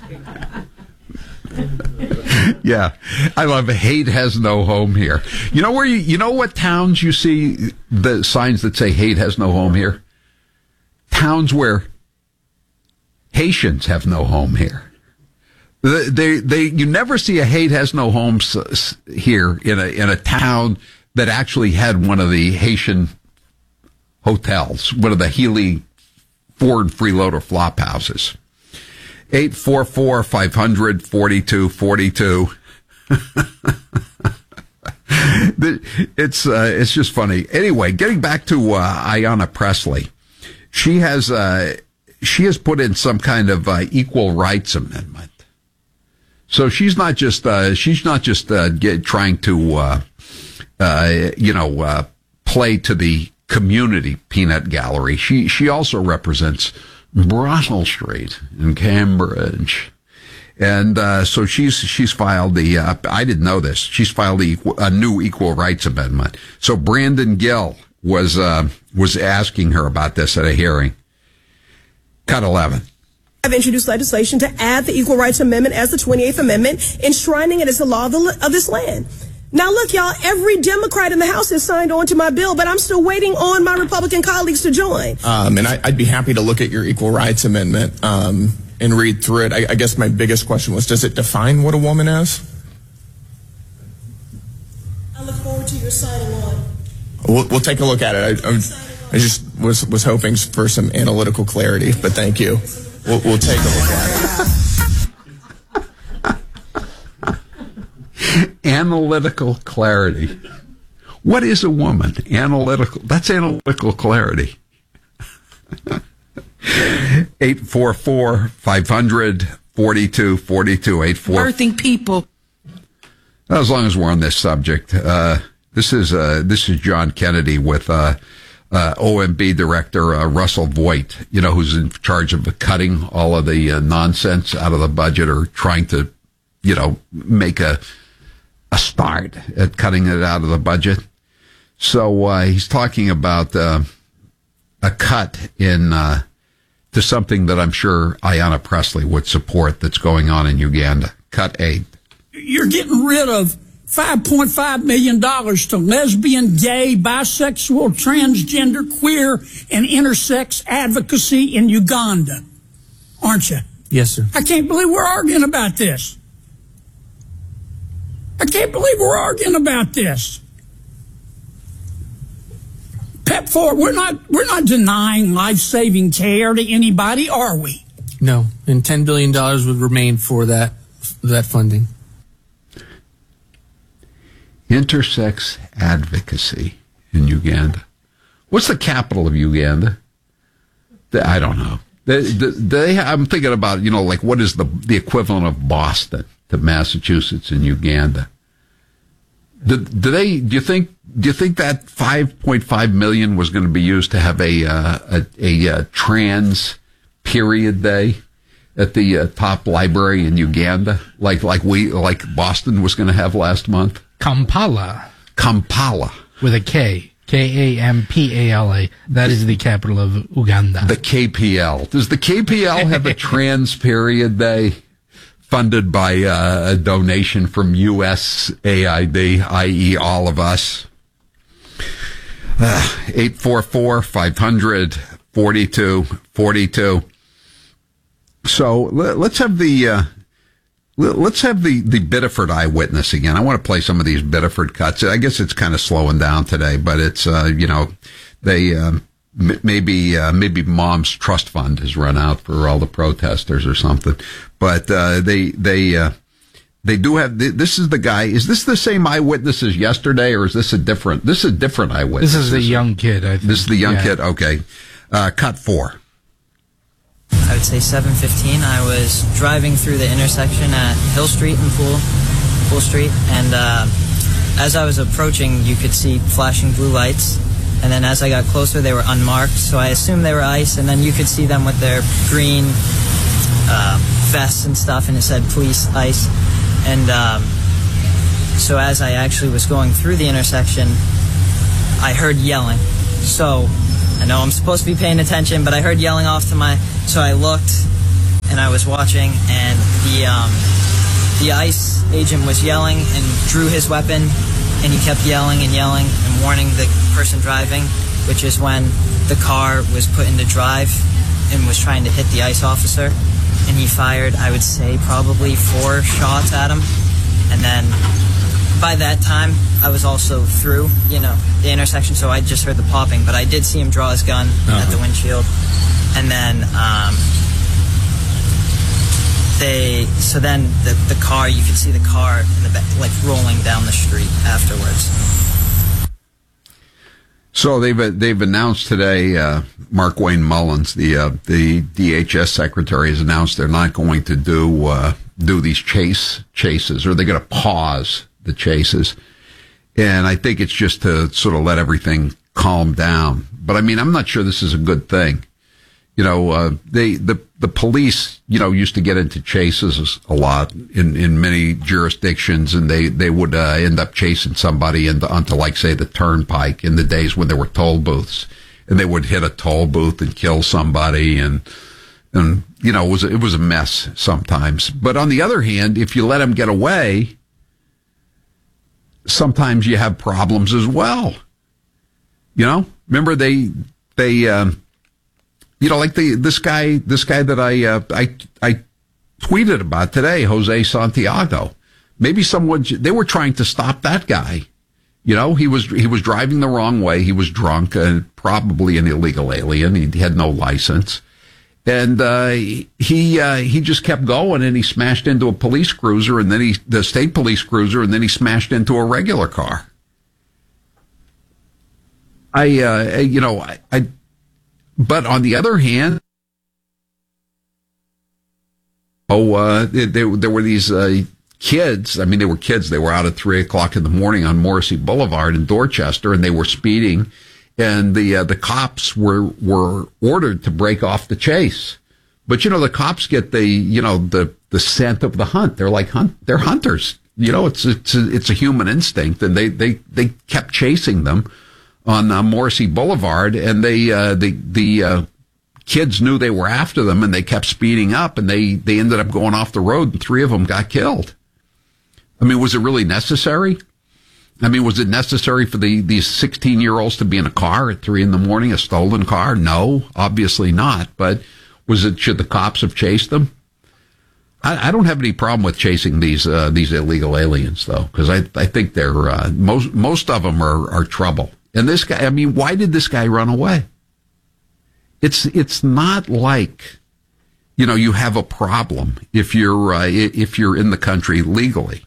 Yeah, I love it. Hate has no home here. You know where you know what towns you see the signs that say hate has no home here? Towns where Haitians have no home here. You never see a hate has no home here in a town that actually had one of the Haitian hotels, one of the Healy Ford freeloader flop houses. 844-500-4242. It's just funny. Anyway, getting back to Ayanna Pressley, she has put in some kind of equal rights amendment. So she's not just trying to play to the community peanut gallery. She also represents Russell Street in Cambridge. And so she's filed the I didn't know this. She's filed a new equal rights amendment. So Brandon Gill was asking her about this at a hearing. Cut 11. I've introduced legislation to add the Equal Rights Amendment as the 28th Amendment, enshrining it as the law of this land. Now, look, y'all, every Democrat in the House has signed on to my bill, but I'm still waiting on my Republican colleagues to join. And I'd be happy to look at your Equal Rights Amendment and read through it. I guess my biggest question was, does it define what a woman is? I look forward to your signing on. We'll take a look at it. I just was hoping for some analytical clarity, but thank you. We'll take a look at it. Analytical clarity. What is a woman? That's analytical clarity. 844-500-4242. Birthing people. As long as we're on this subject, this is John Kennedy with OMB Director Russell Voigt, who's in charge of cutting all of the nonsense out of the budget, or trying to, make a start at cutting it out of the budget. So he's talking about a cut in to something that I'm sure Ayanna Pressley would support that's going on in Uganda. Cut 8. You're getting rid of $5.5 million to lesbian, gay, bisexual, transgender, queer, and intersex advocacy in Uganda, aren't you? Yes, sir. I can't believe we're arguing about this. PEPFAR, we're not denying life-saving care to anybody, are we? No, and $10 billion would remain for that funding. Intersex advocacy in Uganda. What's the capital of Uganda? I don't know. I'm thinking about, what is the equivalent of Boston to Massachusetts in Uganda? Do you think that 5.5 million was going to be used to have a trans period day at the top library in Uganda, like Boston was going to have last month? Kampala. With a K. Kampala. That is the capital of Uganda. The KPL. Does the KPL have a trans period day funded by a donation from USAID, i.e. all of us? 844-500-4242. So let's have the Biddeford eyewitness again. I want to play some of these Biddeford cuts. I guess it's kind of slowing down today, but it's maybe Mom's trust fund has run out for all the protesters or something. But they do have. This is the guy. Is this the same eyewitness as yesterday, or is this a different? This is a different eyewitness. This is the young kid. I think. This is the young kid. Okay, cut 4. I would say 7:15. I was driving through the intersection at Hill Street and Pool Street, and as I was approaching, you could see flashing blue lights, and then as I got closer, they were unmarked, so I assumed they were ICE, and then you could see them with their green vests and stuff, and it said police, ICE, and so as I actually was going through the intersection, I heard yelling. So I know I'm supposed to be paying attention, but I heard yelling off to my... So I looked, and I was watching, and the ICE agent was yelling and drew his weapon, and he kept yelling and warning the person driving, which is when the car was put into drive and was trying to hit the ICE officer, and he fired, I would say, probably 4 shots at him. And then by that time, I was also through, the intersection, so I just heard the popping, but I did see him draw his gun at the windshield. And then the car, you could see the car in the back, like rolling down the street afterwards. So they've announced today, Mark Wayne Mullins, the DHS secretary, has announced they're not going to do these chases, or they're going to pause the chases. And I think it's just to sort of let everything calm down. But I mean, I'm not sure this is a good thing. The police, used to get into chases a lot in many jurisdictions, and they would end up chasing somebody onto, like, say, the turnpike in the days when there were toll booths, and they would hit a toll booth and kill somebody, and it was a mess sometimes. But on the other hand, if you let them get away, sometimes you have problems as well. Remember they like this guy that I tweeted about today, Jose Santiago. Maybe they were trying to stop that guy. He was driving the wrong way. He was drunk and probably an illegal alien. He had no license. And he just kept going, and he smashed into a police cruiser, and then the state police cruiser, and then he smashed into a regular car. But on the other hand, there were these kids. I mean, they were kids. They were out at 3:00 in the morning on Morrissey Boulevard in Dorchester, and they were speeding. And the cops were ordered to break off the chase. But the cops get the scent of the hunt. They're like they're hunters. It's a human instinct, and they kept chasing them on Morrissey Boulevard, and the kids knew they were after them, and they kept speeding up, and they ended up going off the road, and 3 of them got killed. I mean, was it really necessary? I mean, was it necessary for these 16-year-olds to be in a car at 3 a.m, a stolen car? No, obviously not. But should the cops have chased them? I don't have any problem with chasing these illegal aliens, though, because I think they're most of them are trouble. And this guy, I mean, why did this guy run away? It's not like, you have a problem if you're in the country legally.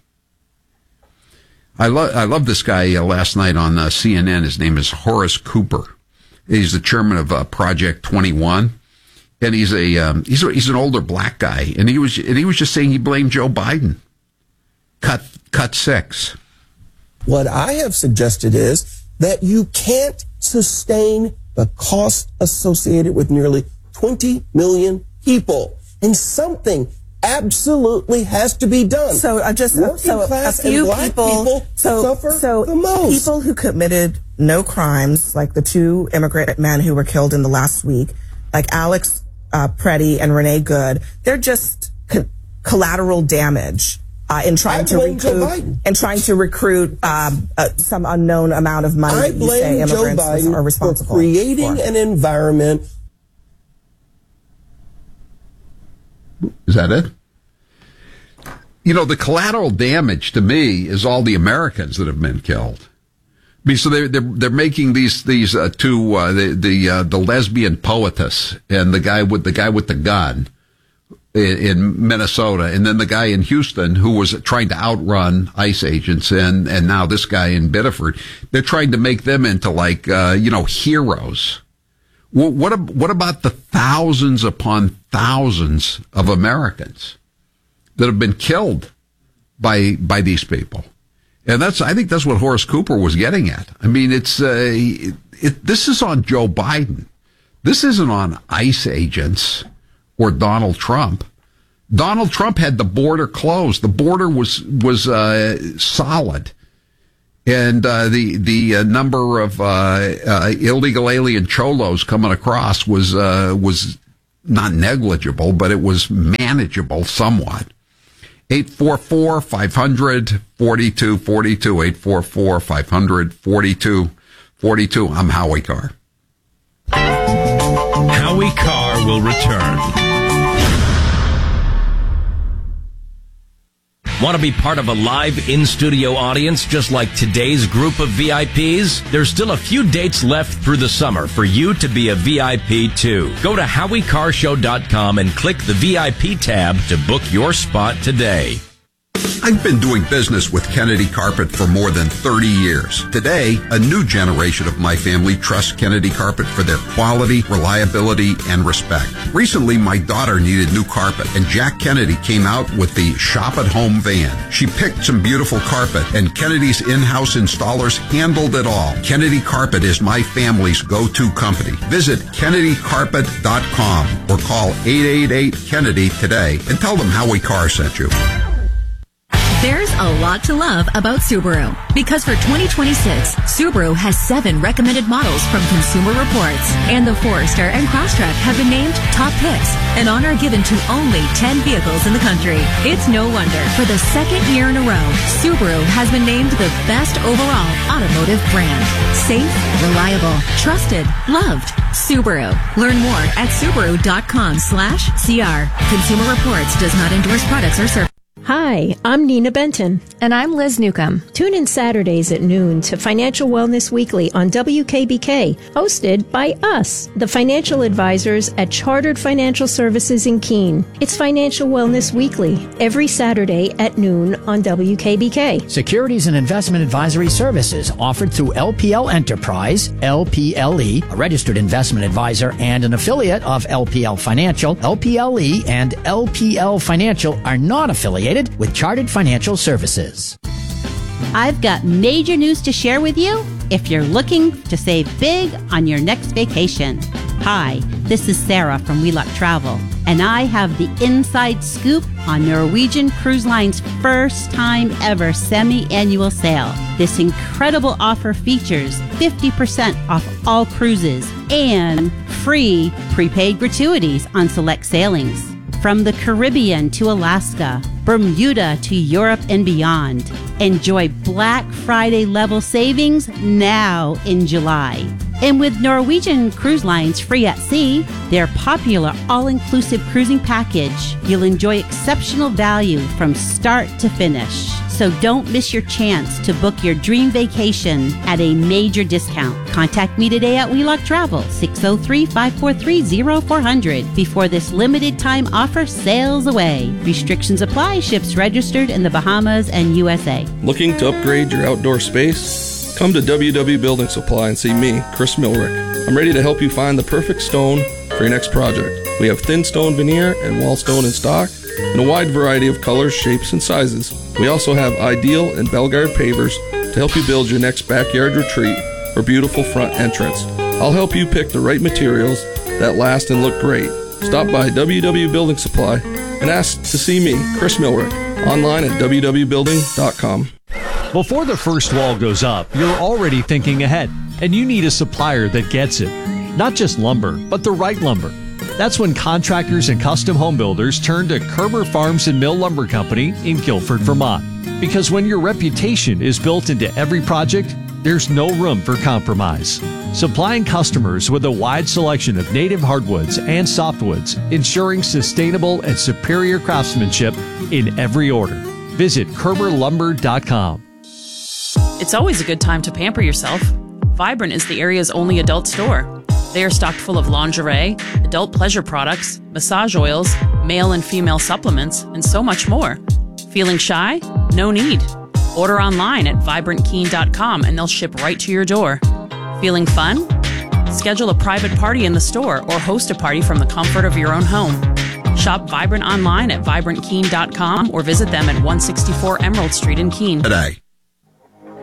I love this guy last night on CNN. His name is Horace Cooper. He's the chairman of Project 21, and he's an older black guy. And he was just saying he blamed Joe Biden. Cut 6. What I have suggested is that you can't sustain the cost associated with nearly 20 million people, and something absolutely has to be done. So a few people suffer the most. People who committed no crimes, like the 2 immigrant men who were killed in the last week, like Alex Preddy and Renee Good, they're just collateral damage in trying to recruit some unknown amount of money. I blame Joe Biden for creating an environment. Is that it? The collateral damage to me is all the Americans that have been killed. I mean, so they're making these 2 the lesbian poetess and the guy with the gun in Minnesota, and then the guy in Houston who was trying to outrun ICE agents, and now this guy in Biddeford. They're trying to make them into heroes. What about the thousands upon thousands of Americans that have been killed by these people? And I think that's what Horace Cooper was getting at. I mean, this is on Joe Biden. This isn't on ICE agents or Donald Trump. Donald Trump had the border closed. The border was solid. And the number of illegal alien cholos coming across was not negligible, but it was manageable somewhat. 844-500-4242, 844-500-4242. I'm Howie Carr. Howie Carr will return. Want to be part of a live in-studio audience just like today's group of VIPs? There's still a few dates left through the summer for you to be a VIP too. Go to HowieCarrshow.com and click the VIP tab to book your spot today. I've been doing business with Kennedy Carpet for more than 30 years. Today, a new generation of my family trusts Kennedy Carpet for their quality, reliability, and respect. Recently, my daughter needed new carpet, and Jack Kennedy came out with the Shop at Home van. She picked some beautiful carpet, and Kennedy's in-house installers handled it all. Kennedy Carpet is my family's go-to company. Visit KennedyCarpet.com or call 888-KENNEDY today and tell them Howie Carr sent you. There's a lot to love about Subaru because for 2026, Subaru has 7 recommended models from Consumer Reports, and the Forester and Crosstrek have been named top picks, an honor given to only 10 vehicles in the country. It's no wonder for the second year in a row, Subaru has been named the best overall automotive brand. Safe, reliable, trusted, loved. Subaru. Learn more at Subaru.com/CR. Consumer Reports does not endorse products or services. Hi, I'm Nina Benton. And I'm Liz Newcomb. Tune in Saturdays at noon to Financial Wellness Weekly on WKBK, hosted by us, the financial advisors at Chartered Financial Services in Keene. It's Financial Wellness Weekly, every Saturday at noon on WKBK. Securities and investment advisory services offered through LPL Enterprise, LPLE, a registered investment advisor and an affiliate of LPL Financial. LPLE and LPL Financial are not affiliated with Chartered Financial Services. I've got major news to share with you if you're looking to save big on your next vacation. Hi, this is Sarah from Wheelock Travel, and I have the inside scoop on Norwegian Cruise Line's first time ever semi-annual sale. This incredible offer features 50% off all cruises and free prepaid gratuities on select sailings. From the Caribbean to Alaska, Bermuda to Europe and beyond. Enjoy Black Friday level savings now in July. And with Norwegian Cruise Line's Free at Sea, their popular all-inclusive cruising package, you'll enjoy exceptional value from start to finish. So don't miss your chance to book your dream vacation at a major discount. Contact me today at Wheelock Travel, 603-543-0400 before this limited time offer sails away. Restrictions apply. Ships registered in the Bahamas and USA. Looking to upgrade your outdoor space? Come to WW Building Supply and see me, Chris Milrick. I'm ready to help you find the perfect stone for your next project. We have thin stone veneer and wall stone in stock in a wide variety of colors, shapes, and sizes. We also have Ideal and Belgard pavers to help you build your next backyard retreat or beautiful front entrance. I'll help you pick the right materials that last and look great. Stop by WW Building Supply and ask to see me, Chris Milrick, online at www.building.com. Before the first wall goes up, you're already thinking ahead, and you need a supplier that gets it. Not just lumber, but the right lumber. That's when contractors and custom home builders turn to Kerber Farms and Mill Lumber Company in Guilford, Vermont. Because when your reputation is built into every project, there's no room for compromise. Supplying customers with a wide selection of native hardwoods and softwoods, ensuring sustainable and superior craftsmanship in every order. Visit KerberLumber.com. It's always a good time to pamper yourself. Vibrant is the area's only adult store. They are stocked full of lingerie, adult pleasure products, massage oils, male and female supplements, and so much more. Feeling shy? No need. Order online at VibrantKeen.com and they'll ship right to your door. Feeling fun? Schedule a private party in the store or host a party from the comfort of your own home. Shop Vibrant online at VibrantKeen.com or visit them at 164 Emerald Street in Keene. Today.